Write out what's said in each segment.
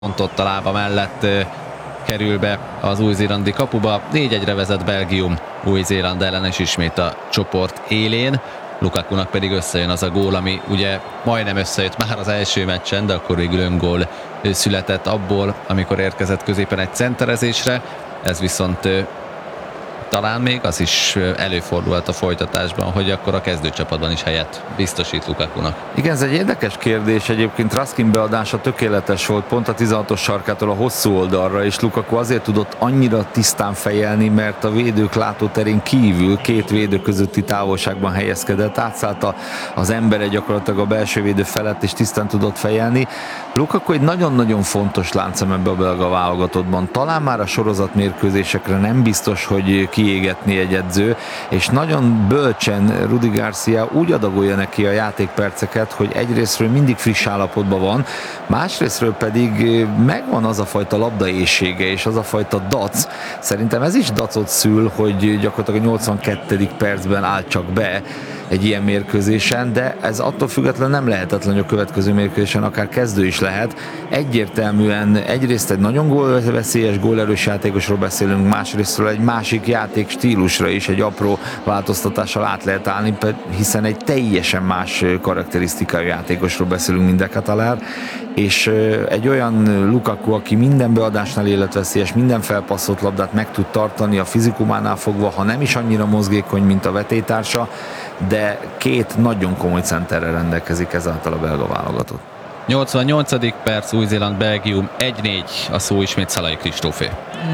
pontot a lába mellett kerül be az új-zélandi kapuba. 4-1-re vezet Belgium Új-Zéland ellen, és ismét a csoport élén. Lukakunak pedig összejön az a gól, ami ugye majdnem összejött már az első meccsen, de akkor végül öngól született abból, amikor érkezett középen egy centerezésre. Ez viszont talán még az is előfordulhat a folytatásban, hogy akkor a kezdőcsapatban is helyet biztosít Lukakunak. Igen, ez egy érdekes kérdés. Egyébként Raskin beadása tökéletes volt, pont a 16-os sarkától a hosszú oldalra, és Lukaku azért tudott annyira tisztán fejelni, mert a védők látóterén kívül két védő közötti távolságban helyezkedett, átszállta az embere gyakorlatilag a belső védő felett, és tisztán tudott fejelni. Lukaku egy nagyon-nagyon fontos láncem ebbe a belga válogatottban. Talán már a sorozatmérkőzésekre nem biztos, hogy kiégetni egy edző, és nagyon bölcsen Rudi Garcia úgy adagolja neki a játékperceket, hogy egyrésztről mindig friss állapotban van, másrésztről pedig megvan az a fajta labdaészsége és az a fajta dac. Szerintem ez is dacot szül, hogy gyakorlatilag a 82. percben áll csak be egy ilyen mérkőzésen, de ez attól függetlenül nem lehetetlen, hogy a következő mérkőzésen akár kezdő is lehet. Egyértelműen egyrészt egy nagyon gólveszélyes, gólerős játékosról beszélünk, másrésztről egy másik játék stílusra is egy apró változtatással át lehet állni, hiszen egy teljesen más karakterisztikájú játékosról beszélünk, mint De Ketelaere, és egy olyan Lukaku, aki minden beadásnál életveszélyes, minden felpasszolt labdát meg tud tartani a fizikumánál fogva, ha nem is annyira mozgékony, mint a vetélytársa, de két nagyon komoly centerrel rendelkezik ezáltal a belga válogatott. 88. perc, Új-Zéland, Belgium 1-4, a szó ismét Szalai Kristófé.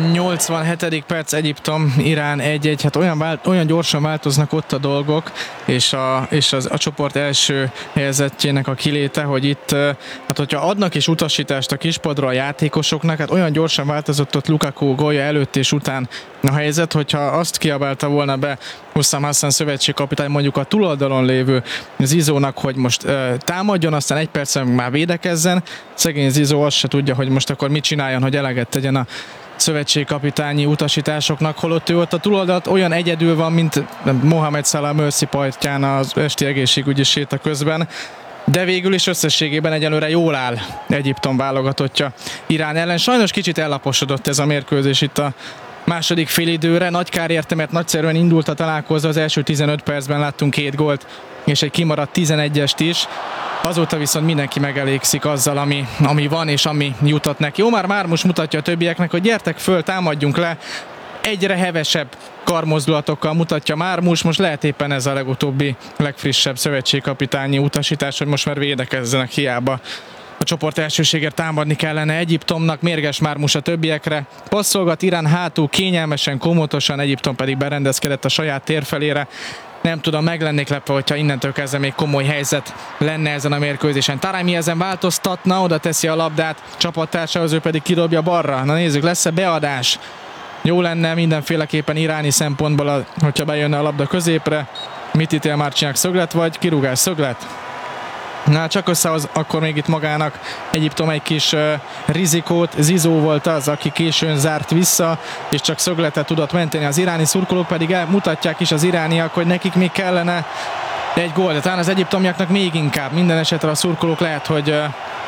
87. perc, Egyiptom, Irán 1-1, hát olyan gyorsan változnak ott a dolgok, és a csoport első helyezettjének a kiléte, hogy itt, hát hogyha adnak is utasítást a kispadra a játékosoknak, hát olyan gyorsan változott ott Lukaku gólja előtt és után a helyzet, hogyha azt kiabálta volna be Hussam Hassan szövetségkapitány mondjuk a túloldalon lévő Zizónak, hogy most támadjon, aztán egy percen már védekezzen, szegény Zizó azt se tudja, hogy most akkor mit csináljon, hogy eleget tegyen a szövetségkapitányi utasításoknak, holott ő ott a túloldalt olyan egyedül van, mint Mohamed Salah Mercy partján az esti egészségügyi séta közben, de végül is összességében egyelőre jól áll Egyiptom válogatottja Irán ellen. Sajnos kicsit ellaposodott ez a mérkőzés itt a második félidőre. Nagy kár érte, mert nagyszerűen indult a találkozó, az első 15 percben láttunk 2 gólt, és egy kimaradt 11-est is. Azóta viszont mindenki megelégszik azzal, ami van és ami jutott neki. Omar Marmush mutatja a többieknek, hogy gyertek föl, támadjunk le. Egyre hevesebb karmozdulatokkal mutatja Marmush, most lehet éppen ez a legutóbbi, legfrissebb szövetségkapitányi utasítás, hogy most már védekezzenek, hiába a csoport elsőségért támadni kellene Egyiptomnak. Mérges Marmush a többiekre. Passzolgat Irán hátul, kényelmesen, komótosan, Egyiptom pedig berendezkedett a saját térfelére. Nem tudom, meg lennék lepve, hogyha innentől kezdve még komoly helyzet lenne ezen a mérkőzésen. Taremi ezen változtatna, oda teszi a labdát csapattársához, ő pedig kidobja balra. Na nézzük, lesz-e beadás? Jó lenne mindenféleképpen iráni szempontból, hogyha bejönne a labda középre. Mit ítél Márcsinyák, szöglet vagy kirúgás? Szöglet? Na, csak összehoz akkor még itt magának Egyiptom egy kis rizikót. Zizó volt az, aki későn zárt vissza, és csak szögletet tudott menteni. Az iráni szurkolók pedig mutatják is az irániak, hogy nekik még kellene egy gól, de talán az egyiptomiaknak még inkább. Minden esetre a szurkolók lehet, hogy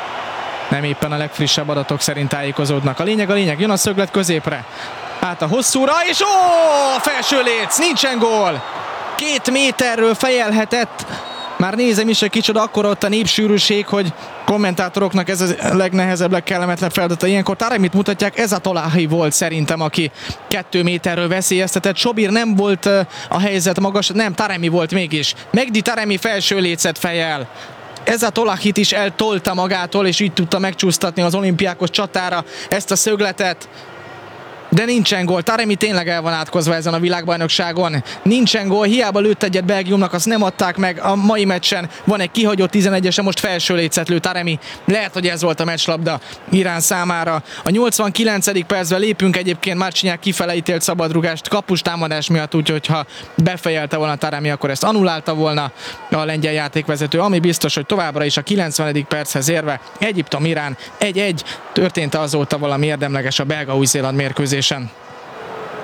nem éppen a legfrissebb adatok szerint tájékozódnak. A lényeg, jön a szöglet középre. Át a hosszúra, és a felső léc, nincsen gól! 2 méterről fejelhetett. Már nézem is, hogy kicsoda akkora ott a népsűrűség, hogy kommentátoroknak ez a legnehezebb, legkellemetlenebb feladata. Ilyenkor Taremit mutatják, ez a Tolahi volt szerintem, aki 2 méterről veszélyeztetett. Sobir nem volt a helyzet magas, nem, Taremi volt mégis. Megdi Taremi felső lécet fejel. Ez a Tolahit is eltolta magától, és így tudta megcsúsztatni az olimpiákos csatára ezt a szögletet. De nincsen gól. Taremi tényleg el van átkozva ezen a világbajnokságon. Nincsen gól, hiába lőtt egyet Belgiumnak, azt nem adták meg a mai meccsen. Van egy kihagyott 11-ese, most felső lécet lő Taremi. Lehet, hogy ez volt a meccslabda Irán számára. A 89. percben lépünk egyébként, Márcsinyák kifele ítélt szabadrugást kapus támadás miatt, úgyhogy ha befejelte volna Taremi, akkor ezt annulálta volna a lengyel játékvezető. Ami biztos, hogy továbbra is a 90. perchez érve Egyiptom-Irán 1-1. Történt azóta valami érdemleges a belga-Új-Zéland mérkőzés?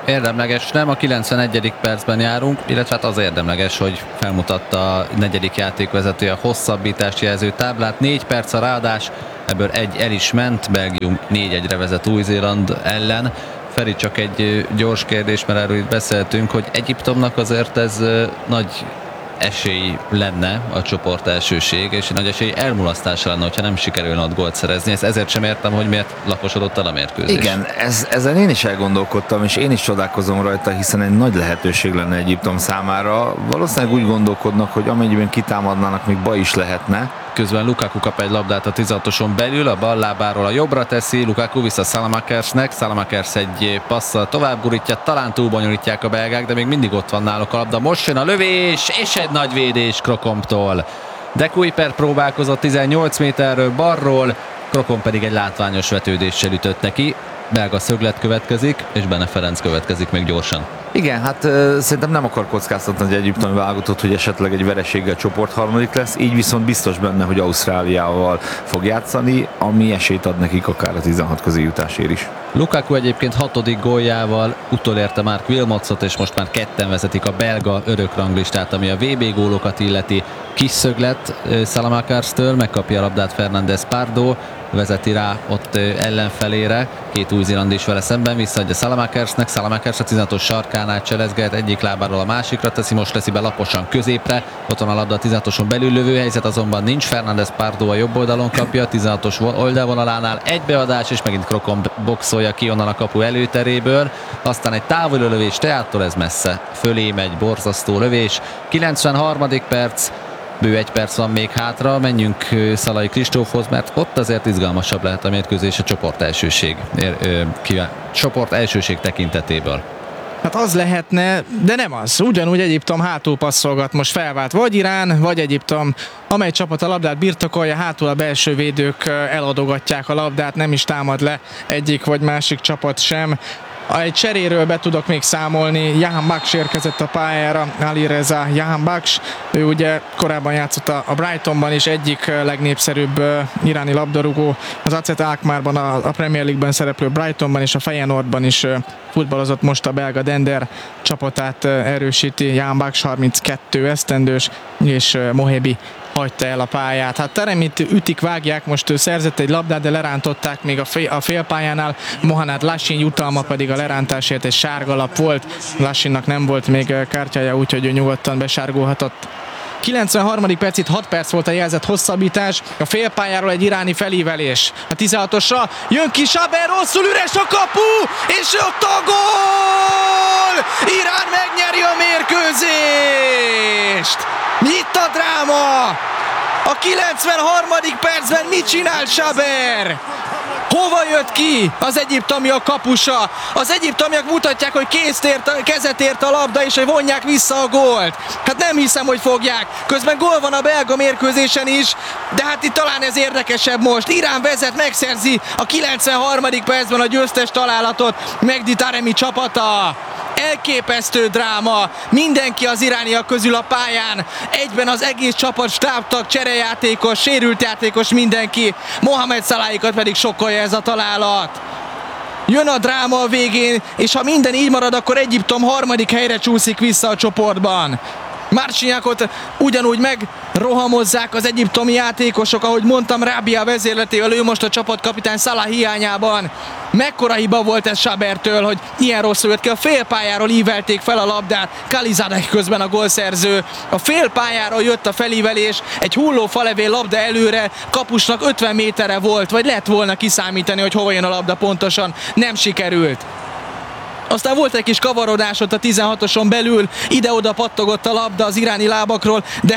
Érdemleges nem, a 91. percben járunk, illetve hát az érdemleges, hogy felmutatta a negyedik játékvezető a hosszabbítást jelző táblát. 4 perc a ráadás, ebből egy el is ment, Belgium 4-1-re vezet Új-Zéland ellen. Feri, csak egy gyors kérdés, mert erről itt beszéltünk, hogy Egyiptomnak azért ez nagy esély lenne a csoport elsőség, és nagy esély elmulasztása lenne, hogyha nem sikerülne ott gólt szerezni. Ezt ezért sem értem, hogy miért laposodott el a mérkőzés. Igen, ezen én is elgondolkodtam, és én is csodálkozom rajta, hiszen egy nagy lehetőség lenne Egyiptom számára. Valószínűleg úgy gondolkodnak, hogy amennyiben kitámadnának, még baj is lehetne. Közben Lukaku kap egy labdát a 16-oson belül, a bal lábáról a jobbra teszi, Lukaku vissza Salamakersnek, Salamakers egy passzal tovább gurítja, talán túlbonyolítják a belgák, de még mindig ott van náluk a labda. Most jön a lövés, és egy nagy védés Krokomptól. De Kuiper próbálkozott 18 méterről balról, Krokom pedig egy látványos vetődéssel ütött neki. Belga szöglet következik, és Bene Ferenc következik még gyorsan. Igen, hát szerintem nem akar kockáztatni egy egyiptomi válogatott, hogy esetleg egy vereséggel csoportharmadik lesz, így viszont biztos benne, hogy Ausztráliával fog játszani, ami esélyt ad nekik akár a 16 közé jutásért is. Lukaku egyébként 6. góljával utolérte Mark Wilmotsot, és most már ketten vezetik a belga örökranglistát, ami a VB gólokat illeti. Kis szöglet Salamakerstől, megkapja a labdát Fernández Pardo, vezeti rá ott ellenfelére, 2 új-zélandi is vele szemben, visszaadja Salamakersnek, Salamakers a 16-os sarkánál cselezget, egyik lábáról a másikra teszi, most teszi be laposan középre, ott van a labda a 16-oson belül, lövőhelyzet azonban nincs, Fernández Pardo a jobb oldalon kapja, 16-os oldalvonalánál egy beadás, és megint Krokom boxolja ki onnan a kapu előteréből, aztán egy távoli lövés Teától, ez messze fölé megy, borzasztó lövés, 93. perc, bő 1 perc van még hátra, menjünk Szalai Kristófhoz, mert ott azért izgalmasabb lehet a mérkőzés a csoport elsőség tekintetéből. Hát az lehetne, de nem az. Ugyanúgy Egyiptom hátul passzolgat, most felvált vagy Irán, vagy Egyiptom, amely csapat a labdát birtokolja, hátul a belső védők eladogatják a labdát, nem is támad le egyik vagy másik csapat sem. Egy cseréről be tudok még számolni, Jahan Baksh érkezett a pályára, Alireza Jahan Baksh, ő ugye korábban játszott a Brightonban, és egyik legnépszerűbb iráni labdarúgó, az AZ Alkmaarban, a Premier League-ben szereplő Brightonban és a Feyenoordban is futballozott, most a belga Dender csapatát erősíti. Jahan Baksh 32 esztendős, és Mohebi hagyta el a pályát. Hát Taremit ütik, vágják, most ő szerzett egy labdát, de lerántották még a félpályánál. Mohamed Lashin jutalma pedig a lerántásért egy sárgalap volt. Lashinnak nem volt még kártyája, úgyhogy ő nyugodtan besárgolhatott. 93. perc, itt 6 perc volt a jelzett hosszabbítás, a félpályáról egy iráni felívelés. A 16-osra jön ki Saber, rosszul üres a kapu, és ott a gól! Irán megnyeri a mérkőzést! Itt a dráma! A 93. percben mit csinál Saber? Hova jött ki az egyiptomiak kapusa? Az egyiptomiak mutatják, hogy kezet ért a labda, és hogy vonják vissza a gólt. Hát nem hiszem, hogy fogják. Közben gól van a belga mérkőzésen is, de hát itt talán ez érdekesebb most. Irán vezet, megszerzi a 93. percben a győztes találatot Mehdi Taremi csapata. Elképesztő dráma, mindenki az irániak közül a pályán, egyben az egész csapat, stábtag, cserejátékos, sérült játékos, mindenki, Mohamed Salahikat pedig sokkolja ez a találat. Jön a dráma a végén, és ha minden így marad, akkor Egyiptom 3. helyre csúszik vissza a csoportban. Marciniakot ugyanúgy megrohamozzák az egyiptomi játékosok, ahogy mondtam, Rábia vezérletével, ő most a csapatkapitány Salah hiányában. Mekkora hiba volt ez Sabertől, hogy ilyen rosszul jött ki, a félpályáról ívelték fel a labdát, Kalizadeh közben a gólszerző. A félpályáról jött a felívelés, egy hulló falevél labda előre, kapusnak 50 méterre volt, vagy lett volna kiszámítani, hogy hova jön a labda pontosan, nem sikerült. Aztán volt egy kis kavarodás ott a 16-oson belül, ide-oda pattogott a labda az iráni lábakról, de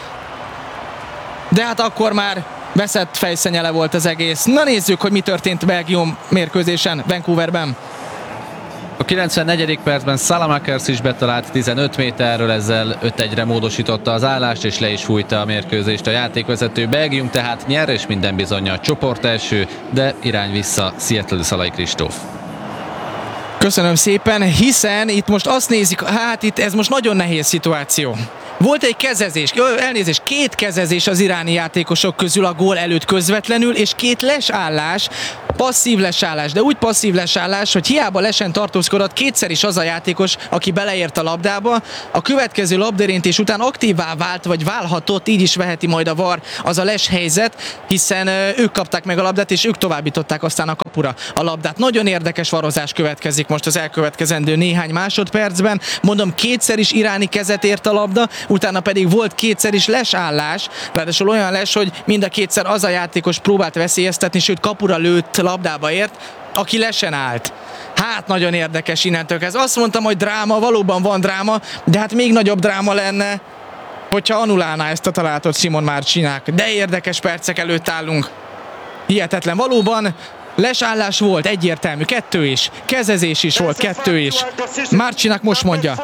hát akkor már veszett fejszennyele volt az egész. Na nézzük, hogy mi történt Belgium mérkőzésen Vancouverben. A 94. percben Salamakers is betalált 15 méterről, ezzel 5-1-re módosította az állást, és le is fújta a mérkőzést a játékvezető. Belgium tehát nyer, és minden bizonnyal csoport első, de irány vissza Seattle Szalai Kristóf. Köszönöm szépen, hiszen itt most azt nézik, hát itt ez most nagyon nehéz szituáció. Volt egy kezezés, elnézést, 2 kezezés az iráni játékosok közül a gól előtt közvetlenül, és 2 lesállás, passzív lesállás, de úgy passzív lesállás, hogy hiába lesen tartózkodott, kétszer is az a játékos, aki beleért a labdába, a következő labdaérintés után aktívvá vált, vagy válhatott, így is veheti majd a VAR, az a les helyzet, hiszen ők kapták meg a labdát, és ők továbbították aztán a kapura a labdát. Nagyon érdekes varozás következik most az elkövetkezendő néhány másodpercben. Mondom, kétszer is iráni kezet ért a labda, utána pedig volt kétszer is lesállás, ráadásul olyan les, hogy mind a kétszer az a játékos próbált veszélyeztetni, sőt kapura lőtt, labdába ért, aki lesen állt. Hát nagyon érdekes innentől kezdve. Azt mondtam, hogy dráma, valóban van dráma, de hát még nagyobb dráma lenne, hogyha annulálná ezt a találatot Simon Marcinák. De érdekes percek előtt állunk. Hihetetlen. Valóban lesállás volt, egyértelmű, 2 is. Kezezés is volt, 2 is. Marcinák most mondja.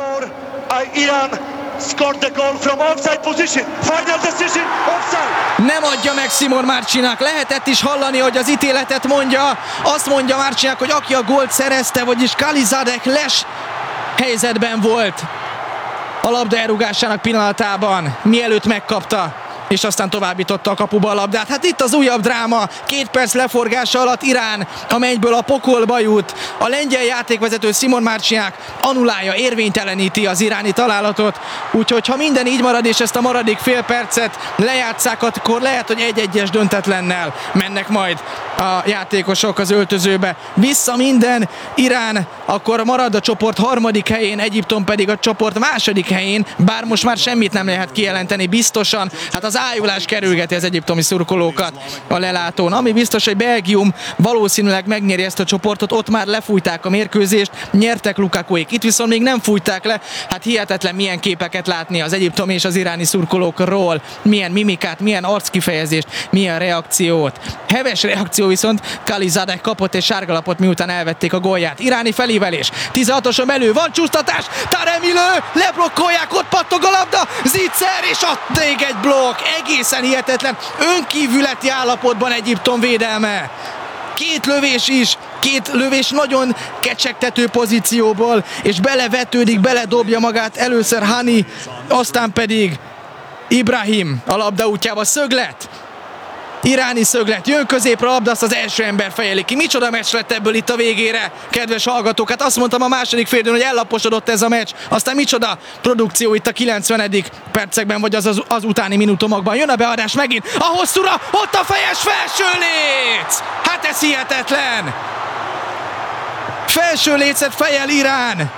Nem adja meg Simon Marcinák. Lehetett is hallani, hogy az ítéletet mondja. Azt mondja Marcinák, hogy aki a gólt szerezte, vagyis Kalizadeh les helyzetben volt a labda elrúgásának pillanatában, mielőtt megkapta, és aztán továbbította a kapuba a labdát. Hát itt az újabb dráma, 2 perc leforgása alatt Irán a mennyből a pokolba jut. A lengyel játékvezető Simon Marcinák annulálja, érvényteleníti az iráni találatot, úgyhogy ha minden így marad, és ezt a maradék fél percet lejátsszák, akkor lehet, hogy 1-1-es döntetlennel mennek majd a játékosok az öltözőbe. Vissza minden, Irán akkor marad a csoport 3. helyén, Egyiptom pedig a csoport 2. helyén, bár most már semmit nem lehet kijelenteni biztosan. Hát az ájulás kerülgeti az egyiptomi szurkolókat a lelátón. Ami biztos, hogy Belgium valószínűleg megnyeri ezt a csoportot, ott már lefújták a mérkőzést, nyertek Lukakuék. Itt viszont még nem fújták le. Hát hihetetlen milyen képeket látni az egyiptomi és az iráni szurkolókról. Milyen mimikát, milyen arckifejezést, milyen reakciót. Heves reakció viszont Kalizadeh kapott egy sárgalapot, miután elvették a gólját. Iráni felévelés. 16-oson belül van csúsztatás. Taremi lő, leblokkolják, ott pattog a labda. Zicser, és ott még egy blokk. Egészen hihetetlen, önkívületi állapotban Egyiptom védelme. 2 lövés is, 2 lövés nagyon kecsegtető pozícióból, és belevetődik, beledobja magát először Hani, aztán pedig Ibrahim a labda útjába, szöglet. Iráni szöglet, jön középre a labda, azt az első ember fejeli ki. Micsoda meccs lett ebből itt a végére, kedves hallgatók. Hát azt mondtam a második félidőn, hogy ellaposodott ez a meccs. Aztán micsoda produkció itt a 90. percekben, vagy az utáni minutumokban. Jön a beadás megint, a hosszúra, ott a fejes felső léc! Hát ez hihetetlen! Felső lécet fejel Irán.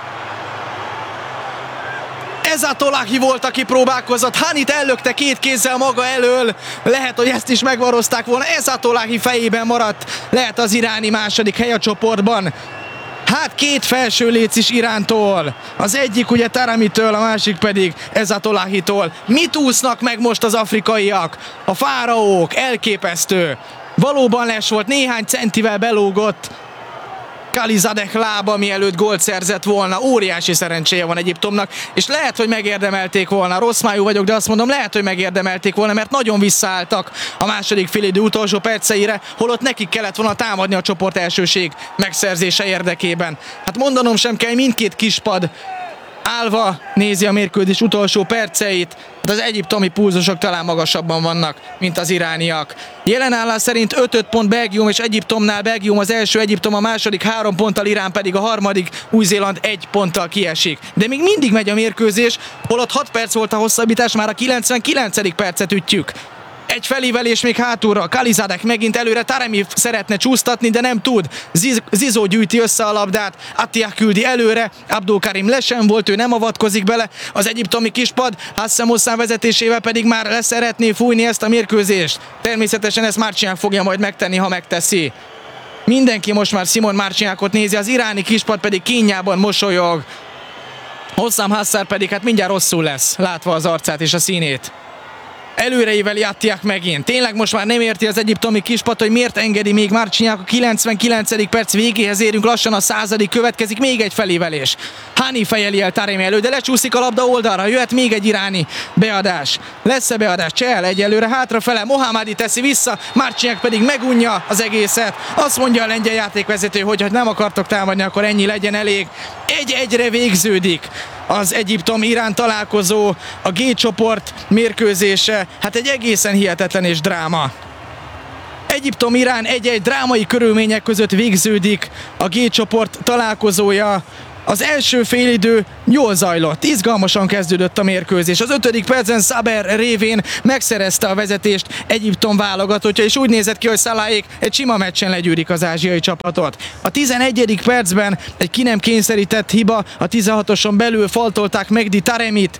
Ezatolahi volt, aki próbálkozott. Hanit ellökte 2 kézzel maga elől. Lehet, hogy ezt is megvarozták volna. Ezatolahi fejében maradt. Lehet az iráni 2. hely a csoportban. Hát 2 felső léc is Irántól. Az egyik ugye Taramitől, a másik pedig Ezatolahitól. Mit úsznak meg most az afrikaiak? A fáraók, elképesztő. Valóban les volt, néhány centivel belógott Kalizadeh lába, mielőtt gólt szerzett volna. Óriási szerencséje van Egyiptomnak, és lehet, hogy megérdemelték volna. Rossz májú vagyok, de azt mondom, lehet, hogy megérdemelték volna, mert nagyon visszaálltak a második félidő utolsó perceire, holott nekik kellett volna támadni a csoport elsőség megszerzése érdekében. Hát mondanom sem kell, mindkét kispad állva nézi a mérkőzés utolsó perceit, de az egyiptomi pulzusok talán magasabban vannak, mint az irániak. Jelen állás szerint 5 pont Belgium és Egyiptomnál. Belgium az első, Egyiptom a második 3 ponttal, Irán pedig a harmadik, Új-Zéland 1 ponttal kiesik. De még mindig megy a mérkőzés, holott 6 perc volt a hosszabbítás, már a 99. percet ütjük. Egy felévelés még hátulra, Kalizadeh megint előre, Taremi szeretne csúsztatni, de nem tud. Zizó gyűjti össze a labdát, Attiah küldi előre, Abdulkarim lesen volt, ő nem avatkozik bele. Az egyiptomi kispad Hassem Hossam vezetésével pedig már leszeretné fújni ezt a mérkőzést. Természetesen ezt Marcinák fogja majd megtenni, ha megteszi. Mindenki most már Simon Marcinákot nézi, az iráni kispad pedig kínjában mosolyog. Hossam Hassar pedig hát mindjárt rosszul lesz, látva az arcát és a színét. Előreíveli Attiah megint. Tényleg most már nem érti az egyiptomi kispad, hogy miért engedi még Marcinák. A 99. perc végéhez érünk, lassan a 100. következik, még egy felévelés. Hani fejeli el Taremi elő, de lecsúszik a labda oldalra, jöhet még egy iráni beadás. Lesz-e beadás? Csehel egyelőre hátrafele, Mohamadi teszi vissza, Marciniak pedig megunja az egészet. Azt mondja a lengyel játékvezető, hogy ha nem akartok támadni, akkor ennyi legyen elég. 1-1-re végződik az Egyiptom-Irán találkozó, a G csoport mérkőzése. Hát egy egészen hihetetlen és dráma. Egyiptom-Irán 1-1 drámai körülmények között végződik a G csoport találkozója. Az első félidő jól zajlott, izgalmasan kezdődött a mérkőzés. Az 5. percen Saber révén megszerezte a vezetést Egyiptom válogatottja, és úgy nézett ki, hogy Szalahik egy sima meccsen legyűrik az ázsiai csapatot. A 11. percben egy ki nem kényszerített hiba, a 16-oson belül faltolták Mehdi Taremit.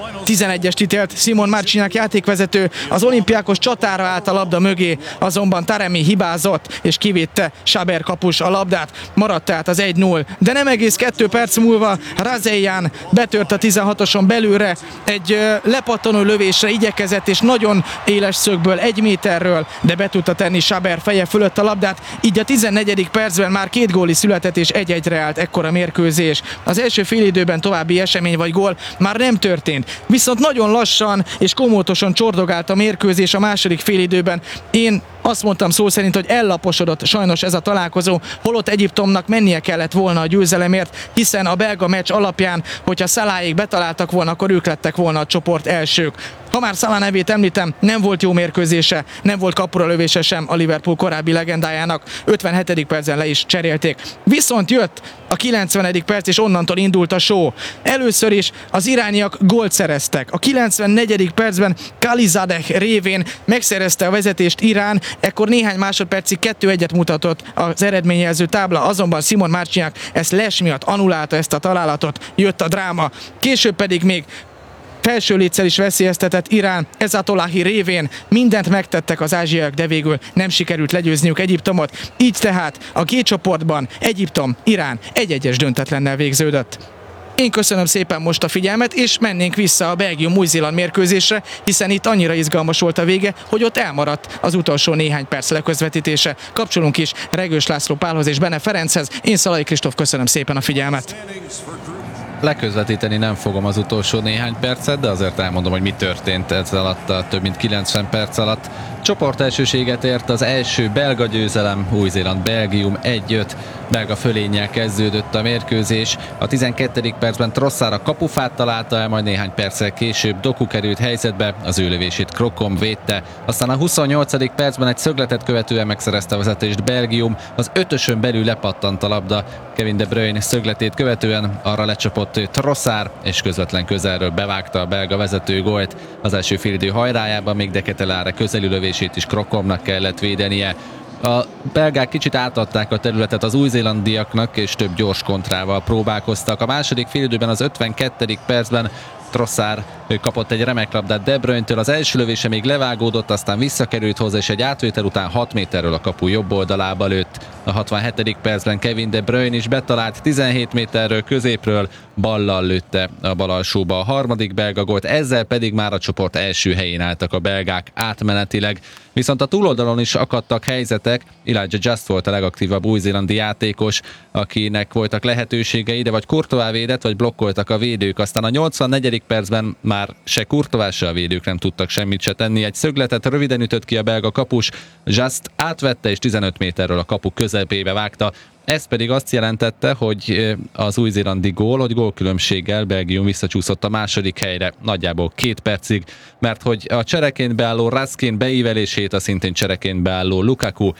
11-est ítélt Simon Marciniak játékvezető, az olimpiákos csatára állt a labda mögé, azonban Taremi hibázott, és kivitte Saber kapus a labdát. Maradt tehát az 1-0, de nem egész 2 perc múlva Razelján betört a 16-oson belülre, egy lepattanó lövésre igyekezett, és nagyon éles szögből, 1 méterről, de be tudta tenni Saber feje fölött a labdát, így a 14. percben már 2 góli született, és 1-1-re állt ekkora mérkőzés. Az első félidőben további esemény vagy gól már nem történt, viszont nagyon lassan és komótosan csordogált a mérkőzés a második félidőben. Én azt mondtam szó szerint, hogy ellaposodott sajnos ez a találkozó, holott Egyiptomnak mennie kellett volna a győzelemért, hiszen a belga meccs alapján, hogyha Szalahik betaláltak volna, akkor ők lettek volna a csoport elsők. Ha már Salah nevét említem, nem volt jó mérkőzése, nem volt kapura lövése sem a Liverpool korábbi legendájának, 57. percen le is cserélték. Viszont jött a 90. perc, és onnantól indult a show. Először is az irániak gólt szereztek. A 94. percben Khalizadeh révén megszerezte a vezetést Irán, ekkor néhány másodpercig 2-1-et mutatott az eredményjelző tábla, azonban Simon Marciniak ezt les miatt annulálta ezt a találatot, jött a dráma. Később pedig még felső létszel is veszélyeztetett Irán Ezatolahi révén mindent megtettek az ázsiaiak, de végül nem sikerült legyőzniük Egyiptomot. Így tehát a G csoportban Egyiptom-Irán 1-1-es döntetlennel végződött. Én köszönöm szépen most a figyelmet, és mennénk vissza a Belgium-Új-Zéland mérkőzésre, hiszen itt annyira izgalmas volt a vége, hogy ott elmaradt az utolsó néhány perc leközvetítése. Kapcsolunk is Regős László Pálhoz és Bene Ferenchez. Én Szalai Kristóf, köszönöm szépen a figyelmet. Leközvetíteni nem fogom az utolsó néhány percet, de azért elmondom, hogy mi történt ez alatt a több mint 90 perc alatt. Csoportelsőséget ért az első belga győzelem, Új-Zéland-Belgium 1-5. Belga fölénnyel kezdődött a mérkőzés. A 12. percben Trossard a kapufát találta el, majd néhány perccel később Doku került helyzetbe, az ő lövését Krokom védte. Aztán a 28. percben egy szögletet követően megszerezte a vezetést Belgium, az 5-ösön belül lepattant a labda. Kevin De Bruyne szögletét követően arra lecsapott Trossard, és közvetlen közelről bevágta a belga vezető gólt. Az első félidő hajrájában még De Ketelaere közeli lövését is Krokomnak kellett védenie. A belgák kicsit átadták a területet az új-zélandiaknak, és több gyors kontrával próbálkoztak. A második félidőben az 52. percben Trossard kapott egy remek labdát De Bruyne-től, az első lövése még levágódott, aztán visszakerült hozzá, és egy átvétel után 6 méterről a kapu jobb oldalába lőtt. A 67. percben Kevin De Bruyne is betalált 17 méterről középről, ballal lőtte a bal alsóba a harmadik belga gólt, ezzel pedig már a csoport első helyén álltak a belgák átmenetileg. Viszont a túloldalon is akadtak helyzetek, Elijah Just volt a legaktívabb új-zélandi játékos, akinek voltak lehetőségei, de vagy Courtois védett, vagy blokkoltak a védők. Aztán a 84. percben már se Courtois, se a védők nem tudtak semmit se tenni. Egy szögletet röviden ütött ki a belga kapus, Just átvette, és 15 méterről a kapu közepébe vágta. Ez pedig azt jelentette, hogy az új-zélandi gól, hogy gólkülönbséggel Belgium visszacsúszott a második helyre, nagyjából 2 percig, mert hogy a csereként beálló Raskin beívelését a szintén csereként beálló Lukaku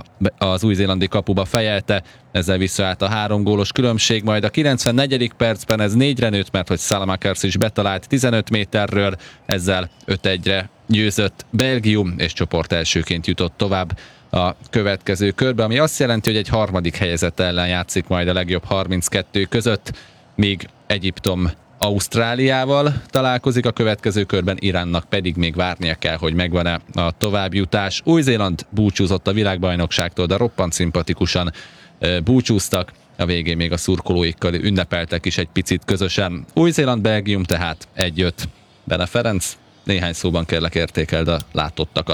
az új-zélandi kapuba fejelte, ezzel visszaállt a 3 gólos különbség, majd a 94. percben ez 4-re nőtt, mert hogy Salamakers is betalált 15 méterről, ezzel 5-1-re győzött Belgium, és csoport elsőként jutott tovább a következő körbe, ami azt jelenti, hogy egy harmadik helyezett ellen játszik majd a legjobb 32 között, míg Egyiptom Ausztráliával találkozik a következő körben, Iránnak pedig még várnia kell, hogy megvan-e a továbbjutás. Új-Zéland búcsúzott a világbajnokságtól, de roppant szimpatikusan búcsúztak, a végén még a szurkolóikkal ünnepeltek is egy picit közösen. Új-Zéland-Belgium tehát 1-5. Bene Ferenc, néhány szóban kérlek értékeld a látottakat.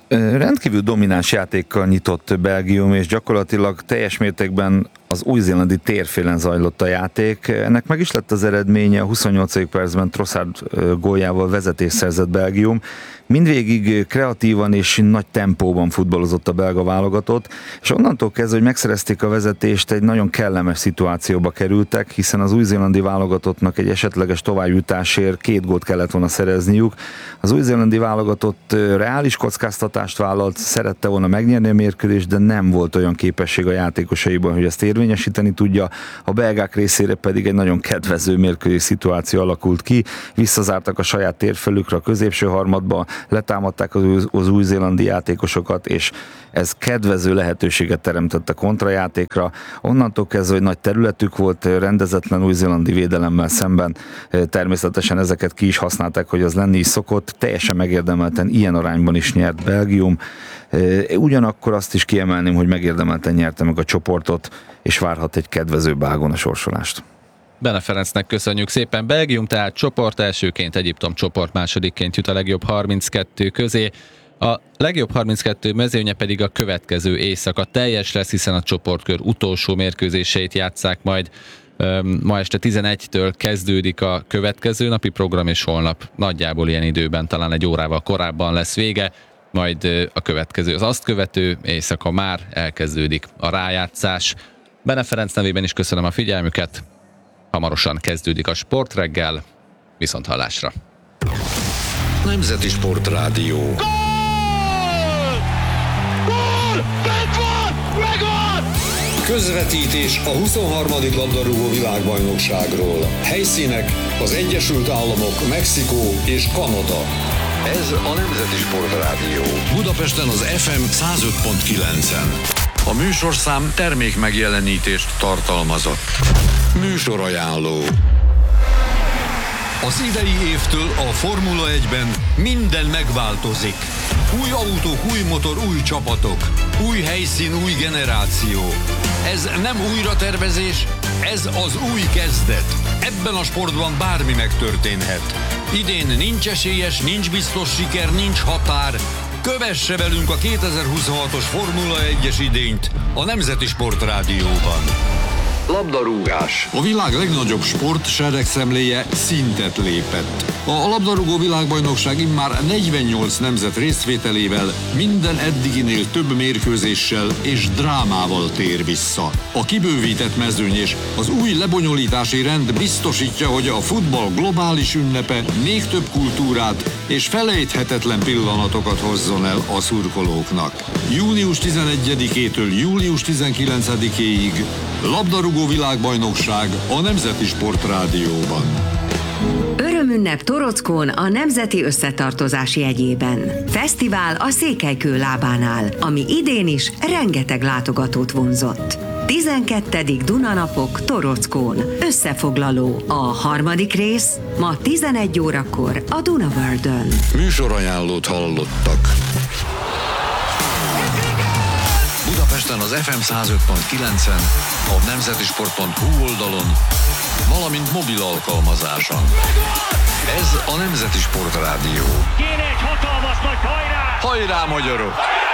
Rendkívül domináns játékkal nyitott Belgium, és gyakorlatilag teljes mértékben az új-zélandi térfélen zajlott a játék. Ennek meg is lett az eredménye, a 28. percben Trossard góljával vezetést szerzett Belgium. Mindvégig kreatívan és nagy tempóban futballozott a belga válogatott, és onnantól kezdve, hogy megszerezték a vezetést, egy nagyon kellemes szituációba kerültek, hiszen az új-zélandi válogatottnak egy esetleges továbbjutásért 2 gólt kellett volna szerezniük. Az új-zélandi válogatott reális kockáztatást vállalt, szerette volna megnyerni a mérkőzést, de nem volt olyan képesség a játékosaiban, hogy ezt érvényesíteni tudja. A belgák részére pedig egy nagyon kedvező mérkőzés szituáció alakult ki, visszazártak a saját térfelükre a középső harmadba, letámadták az új-zélandi játékosokat, és ez kedvező lehetőséget teremtett a kontrajátékra. Onnantól kezdve, hogy nagy területük volt, rendezetlen új-zélandi védelemmel szemben, természetesen ezeket ki is használták, hogy az lenni is szokott, teljesen megérdemelten ilyen arányban is nyert Belgium. Ugyanakkor azt is kiemelném, hogy megérdemelten nyerte meg a csoportot, és várhat egy kedvezőbb ágon a sorsolást. Bene Ferencnek köszönjük szépen. Belgium tehát csoport elsőként, Egyiptom csoport másodikként jut a legjobb 32 közé. A legjobb 32 mezőnye pedig a következő éjszaka teljes lesz, hiszen a csoportkör utolsó mérkőzéseit játsszák majd. Ma este 11-től kezdődik a következő napi program, és holnap nagyjából ilyen időben, talán egy órával korábban lesz vége, majd a következő, az azt követő éjszaka már elkezdődik a rájátszás. Bene Ferenc nevében is köszönöm a figyelmüket. Hamarosan kezdődik a Sportreggel, viszonthallásra. Nemzeti Sportrádió. Gól! Gól! Bent van! Megvan! Közvetítés a 23. labdarúgó világbajnokságról. Helyszínek az Egyesült Államok, Mexikó és Kanada. Ez a Nemzeti Sportrádió. Budapesten az FM 105.9-en. A műsorszám termék megjelenítést tartalmazott. Műsorajánló. Az idei évtől a Formula 1-ben minden megváltozik. Új autók, új motor, új csapatok. Új helyszín, új generáció. Ez nem újratervezés, ez az új kezdet. Ebben a sportban bármi megtörténhet. Idén nincs esélyes, nincs biztos siker, nincs határ. Kövesse velünk a 2026-os Formula 1-es idényt a Nemzeti Sportrádióban. Labdarúgás. A világ legnagyobb sportseregszemléje szintet lépett. A labdarúgó világbajnokság immár 48 nemzet részvételével minden eddiginél több mérkőzéssel és drámával tér vissza. A kibővített mezőny és az új lebonyolítási rend biztosítja, hogy a futball globális ünnepe még több kultúrát és felejthetetlen pillanatokat hozzon el a szurkolóknak. Június 11-től július 19-éig labdarúgó világbajnokság a Nemzeti Sportrádióban. Örömünnep Torockón a Nemzeti Összetartozás jegyében. Fesztivál a Székelykő lábánál, ami idén is rengeteg látogatót vonzott. 12. Dunanapok Torockón. Összefoglaló. A harmadik rész ma 11 órakor a Dunaworldön. Műsorajánlót hallottak. Budapesten az FM 105.9-en, a nemzetisport.hu oldalon, valamint mobil alkalmazáson. Ez a Nemzeti Sportrádió. Kéne egy hatalmas nagy hajrá! Hajrá, magyarok!